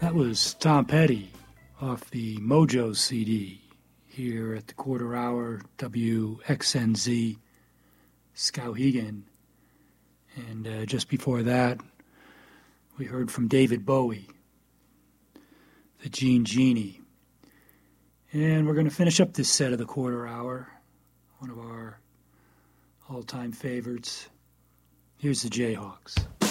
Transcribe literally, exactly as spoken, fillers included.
That was Tom Petty off the Mojo C D here at the quarter hour W X N Z Skowhegan. And uh, just before that, we heard from David Bowie, the Gene Genie. And we're going to finish up this set of the quarter hour, one of our all-time favorites. Here's the Jayhawks.